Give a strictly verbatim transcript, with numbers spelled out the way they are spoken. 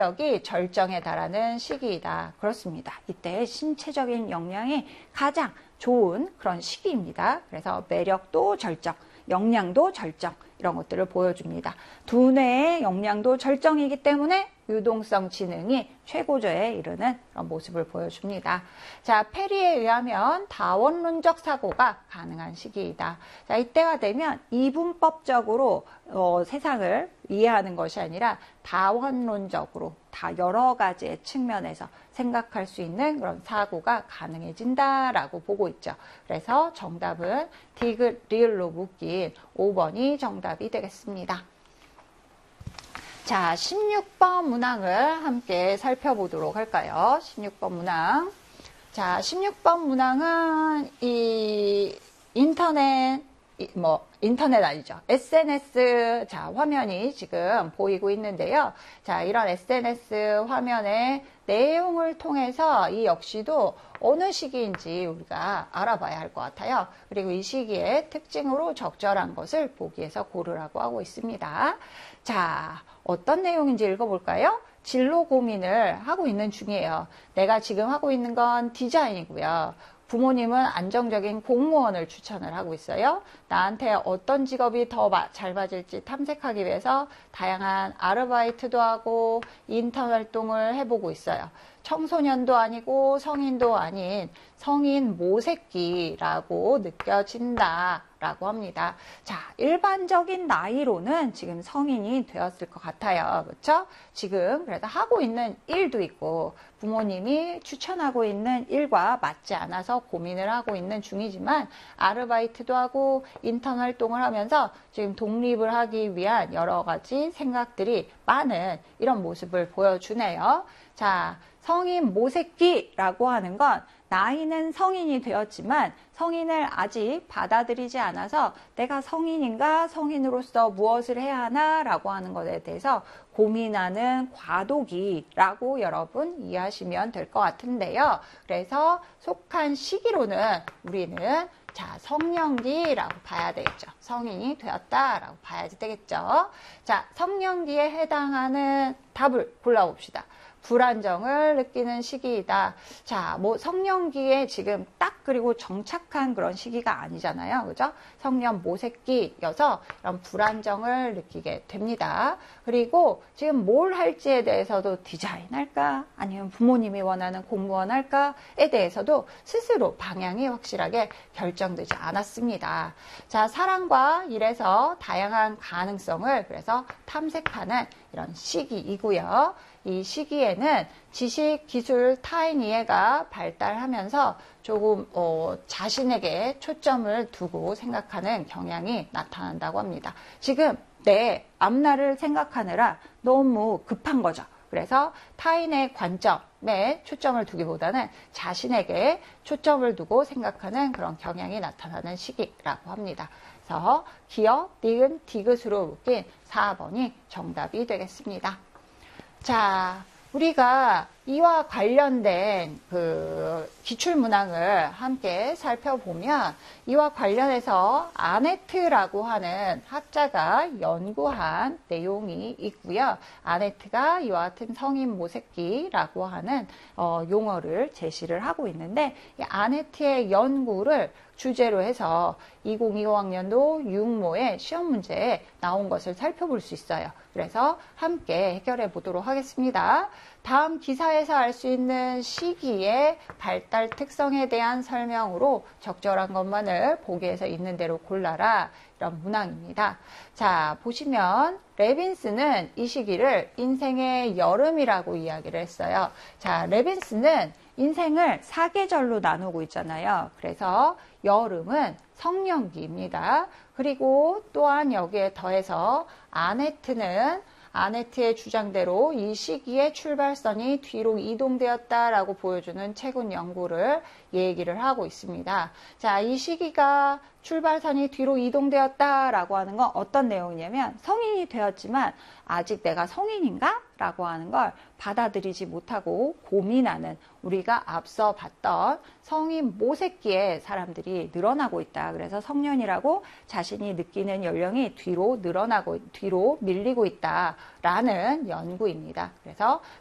력이 절정에 달하는 시기이다. 그렇습니다. 이때 신체적인 역량이 가장 좋은 그런 시기입니다. 그래서 매력도 절정, 역량도 절정 이런 것들을 보여줍니다. 두뇌의 역량도 절정이기 때문에 유동성 지능이 최고조에 이르는 그런 모습을 보여줍니다. 자, 페리에 의하면 다원론적 사고가 가능한 시기이다. 자, 이때가 되면 이분법적으로 어, 세상을 이해하는 것이 아니라 다원론적으로 다 여러 가지의 측면에서 생각할 수 있는 그런 사고가 가능해진다라고 보고 있죠. 그래서 정답은 디귿 리을로 묶인 오 번이 정답이 되겠습니다. 자, 십육 번 문항을 함께 살펴보도록 할까요? 십육 번 문항. 자, 십육 번 문항은 이 인터넷, 뭐, 인터넷 아니죠. 에스엔에스, 자, 화면이 지금 보이고 있는데요. 자, 이런 에스엔에스 화면의 내용을 통해서 이 역시도 어느 시기인지 우리가 알아봐야 할 것 같아요. 그리고 이 시기의 특징으로 적절한 것을 보기에서 고르라고 하고 있습니다. 자, 어떤 내용인지 읽어볼까요? 진로 고민을 하고 있는 중이에요. 내가 지금 하고 있는 건 디자인이고요. 부모님은 안정적인 공무원을 추천을 하고 있어요. 나한테 어떤 직업이 더 잘 맞을지 탐색하기 위해서 다양한 아르바이트도 하고 인턴 활동을 해보고 있어요. 청소년도 아니고 성인도 아닌 성인 모새끼라고 느껴진다 라고 합니다. 자, 일반적인 나이로는 지금 성인이 되었을 것 같아요. 그렇죠? 지금 그래서 하고 있는 일도 있고 부모님이 추천하고 있는 일과 맞지 않아서 고민을 하고 있는 중이지만 아르바이트도 하고 인턴 활동을 하면서 지금 독립을 하기 위한 여러 가지 생각들이 많은 이런 모습을 보여주네요. 자, 성인 모새끼라고 하는 건 나이는 성인이 되었지만 성인을 아직 받아들이지 않아서 내가 성인인가 성인으로서 무엇을 해야 하나 라고 하는 것에 대해서 고민하는 과도기라고 여러분 이해하시면 될 것 같은데요. 그래서 속한 시기로는 우리는 자, 성년기라고 봐야 되겠죠. 성인이 되었다라고 봐야지 되겠죠. 자, 성년기에 해당하는 답을 골라봅시다. 불안정을 느끼는 시기이다. 자, 뭐 성년기에 지금 딱 그리고 정착한 그런 시기가 아니잖아요. 그죠? 성년 모새끼여서 이런 불안정을 느끼게 됩니다. 그리고 지금 뭘 할지에 대해서도 디자인 할까? 아니면 부모님이 원하는 공무원 할까?에 대해서도 스스로 방향이 확실하게 결정되지 않았습니다. 자, 사랑과 일에서 다양한 가능성을 그래서 탐색하는 이런 시기이고요. 이 시기에는 지식, 기술, 타인 이해가 발달하면서 조금 어, 자신에게 초점을 두고 생각하는 경향이 나타난다고 합니다. 지금 내 앞날을 생각하느라 너무 급한 거죠. 그래서 타인의 관점에 초점을 두기보다는 자신에게 초점을 두고 생각하는 그런 경향이 나타나는 시기라고 합니다. 그래서 기역, 니은, 디귿으로 묶인 사 번이 정답이 되겠습니다. 자, 우리가 이와 관련된 그 기출문항을 함께 살펴보면 이와 관련해서 아네트라고 하는 학자가 연구한 내용이 있고요. 아네트가 이와 같은 성인 모새끼라고 하는 어, 용어를 제시를 하고 있는데 이 아네트의 연구를 주제로 해서 이천이십 학년도 육모의 시험 문제에 나온 것을 살펴볼 수 있어요. 그래서 함께 해결해 보도록 하겠습니다. 다음 기사에서 알 수 있는 시기의 발달 특성에 대한 설명으로 적절한 것만을 보기에서 있는 대로 골라라. 이런 문항입니다. 자, 보시면 레빈스는 이 시기를 인생의 여름이라고 이야기를 했어요. 자, 레빈스는 인생을 사계절로 나누고 있잖아요. 그래서 여름은 성년기입니다. 그리고 또한 여기에 더해서 아네트는 아네트의 주장대로 이 시기에 출발선이 뒤로 이동되었다라고 보여주는 최근 연구를 얘기를 하고 있습니다. 자, 이 시기가 출발선이 뒤로 이동되었다라고 하는 건 어떤 내용이냐면 성인이 되었지만 아직 내가 성인인가? 라고 하는 걸 받아들이지 못하고 고민하는 우리가 앞서 봤던 성인 모새끼의 사람들이 늘어나고 있다. 그래서 성년이라고 자신이 느끼는 연령이 뒤로 늘어나고 뒤로 밀리고 있다라는 연구입니다. 그래서